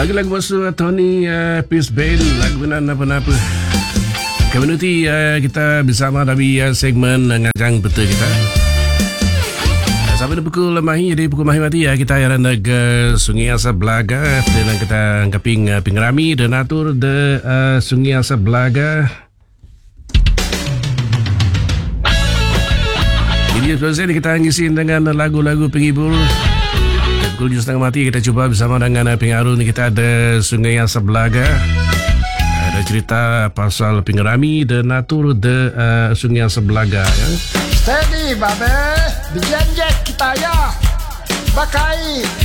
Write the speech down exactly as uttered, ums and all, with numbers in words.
Lagu-lagu masuk Tony uh, Peace Band, lagu nan apa-apa. Community uh, kita bersama dari uh, segmen uh, ngajang betul kita. Uh, sampai di pukul mahi, jadi pukul mahi mati ya kita yang nak ke Sungai Asa Belaga dan kita ngaping uh, pingrami dan atur de uh, Sungai Asa Belaga. Jadi sebenarnya kita ngisi dengan lagu-lagu penghibur. Pukul tujuh setengah mati kita cuba bersama dengan pengaruh ni kita ada Sungai Asa Belaga. Ada cerita pasal pingrami dan atur de uh, Sungai Asa Belaga ya. Steady babe, berjanji kita ya. Pakai